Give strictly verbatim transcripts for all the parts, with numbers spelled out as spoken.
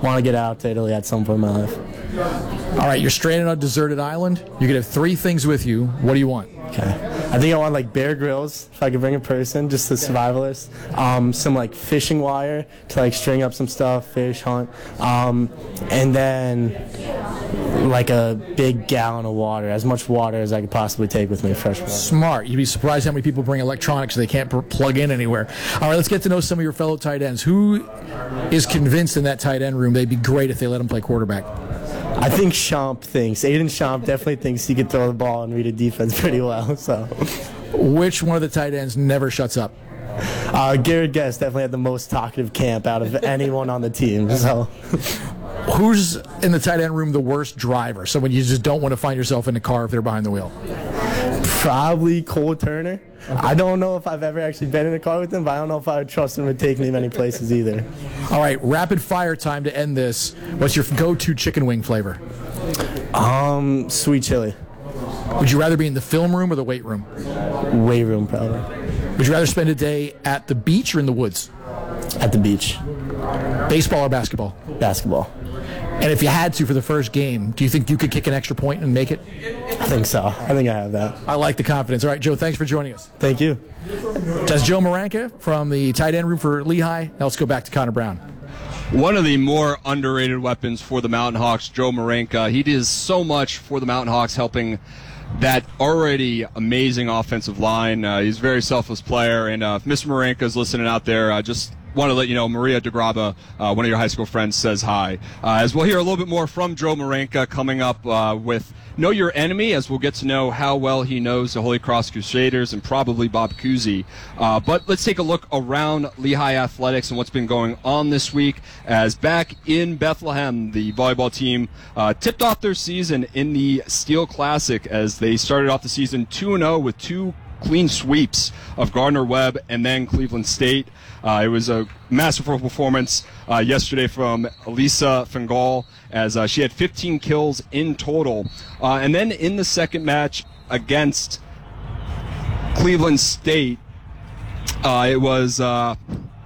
want to get out to Italy at some point in my life. All right, you're stranded on a deserted island. You could have three things with you. What do you want? Okay. I think I want like Bear Grylls, if I could bring a person, just a survivalist. Um, some like fishing wire to like string up some stuff, fish, hunt. Um, and then like a big gallon of water, as much water as I could possibly take with me, fresh water. Smart. You'd be surprised how many people bring electronics they can't pr- plug in anywhere. All right, let's get to know some of your fellow tight ends. Who is convinced in that tight end room they'd be great if they let him play quarterback? I think Champ thinks. Aiden Champ definitely thinks he could throw the ball and read a defense pretty well. So, which one of the tight ends never shuts up? Uh, Garrett Guest definitely had the most talkative camp out of anyone on the team. So, who's in the tight end room the worst driver? Someone you just don't want to find yourself in the car if they're behind the wheel. Probably Cole Turner. Okay. I don't know if I've ever actually been in a car with him, but I don't know if I would trust him to take me many places either. All right, rapid fire time to end this. What's your go-to chicken wing flavor? Um, sweet chili. Would you rather be in the film room or the weight room? Weight room, probably. Would you rather spend a day at the beach or in the woods? At the beach. Baseball or basketball? Basketball. And if you had to for the first game, do you think you could kick an extra point and make it? I think so. I think I have that. I like the confidence. All right, Joe, thanks for joining us. Thank you. That's Joe Maranka from the tight end room for Lehigh. Now let's go back to Connor Brown. One of the more underrated weapons for the Mountain Hawks, Joe Maranka. He does so much for the Mountain Hawks, helping that already amazing offensive line. Uh, he's a very selfless player, and uh, if Mister Maranka is listening out there, uh, just want to let you know Maria DeGraba, uh, one of your high school friends, says hi. Uh, as we'll hear a little bit more from Joe Maranka coming up uh, with Know Your Enemy, as we'll get to know how well he knows the Holy Cross Crusaders and probably Bob Cousy. Uh, but let's take a look around Lehigh Athletics and what's been going on this week, as back in Bethlehem, the volleyball team uh, tipped off their season in the Steel Classic as they started off the season two and oh with two clean sweeps of Gardner-Webb and then Cleveland State. Uh, it was a masterful performance uh, yesterday from Elisa Fingal, as uh, she had fifteen kills in total. Uh, and then in the second match against Cleveland State, uh, it was... Uh,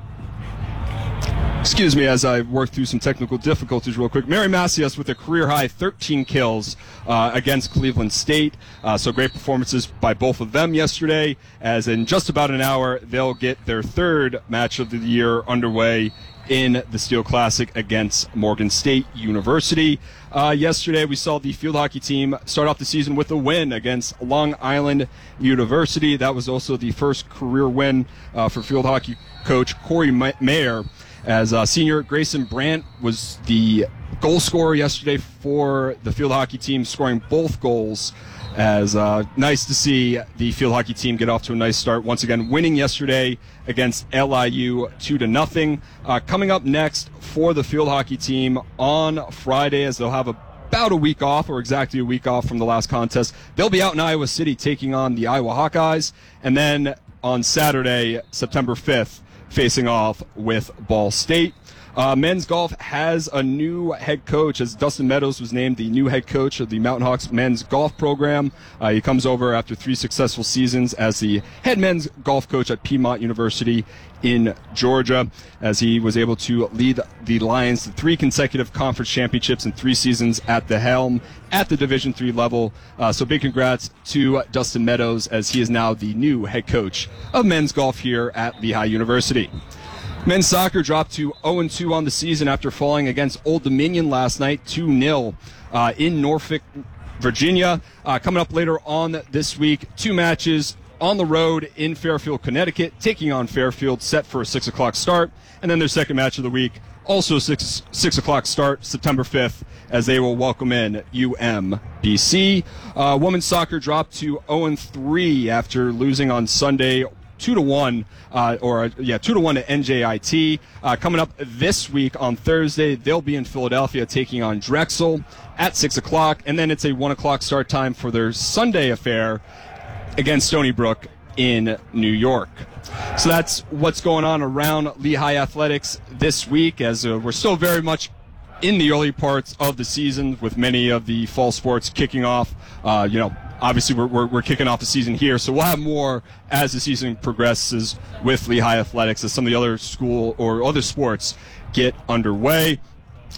Excuse me, as I work through some technical difficulties real quick. Mary Macias with a career-high thirteen kills uh, against Cleveland State. Uh, so great performances by both of them yesterday, as in just about an hour, they'll get their third match of the year underway in the Steel Classic against Morgan State University. Uh, yesterday, we saw the field hockey team start off the season with a win against Long Island University. That was also the first career win uh, for field hockey coach Corey Mayer, as uh, senior Grayson Brandt was the goal scorer yesterday for the field hockey team, scoring both goals. As uh, nice to see the field hockey team get off to a nice start. Once again, winning yesterday against L I U two to nothing. Uh, coming up next for the field hockey team on Friday, as they'll have a, about a week off, or exactly a week off from the last contest. They'll be out in Iowa City taking on the Iowa Hawkeyes, and then on Saturday, September fifth, facing off with Ball State. Uh, men's golf has a new head coach, as Dustin Meadows was named the new head coach of the Mountain Hawks men's golf program. Uh, he comes over after three successful seasons as the head men's golf coach at Piedmont University in Georgia, as he was able to lead the Lions to three consecutive conference championships in three seasons at the helm at the Division three level. Uh, so big congrats to Dustin Meadows, as he is now the new head coach of men's golf here at Lehigh University. Men's soccer dropped to oh and two on the season after falling against Old Dominion last night, two nil uh, in Norfolk, Virginia. Uh, coming up later on this week, two matches on the road in Fairfield, Connecticut, taking on Fairfield, set for a six o'clock start. And then their second match of the week, also six, six o'clock start, September fifth, as they will welcome in U M B C. Uh, women's soccer dropped to oh and three after losing on Sunday two to one, uh, or yeah, two to one to N J I T. Uh, coming up this week on Thursday, they'll be in Philadelphia taking on Drexel at six o'clock, and then it's a one o'clock start time for their Sunday affair against Stony Brook in New York. So that's what's going on around Lehigh Athletics this week, as uh, we're still very much in the early parts of the season, with many of the fall sports kicking off. Uh, you know, obviously we're, we're we're kicking off the season here, so we'll have more as the season progresses with Lehigh Athletics, as some of the other school or other sports get underway.